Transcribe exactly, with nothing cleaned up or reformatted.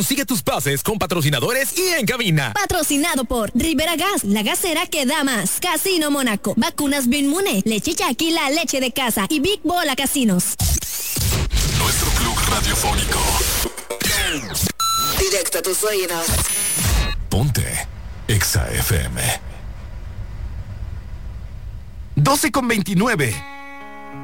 Sigue tus pases con patrocinadores y en cabina. Patrocinado por Rivera Gas, la gasera que da más. Casino Mónaco, Vacunas Binmune, Leche Chaki, la leche de casa y Big Bola Casinos. Nuestro club radiofónico. Directo a tus oídos. Ponte Exa F M. doce con veintinueve.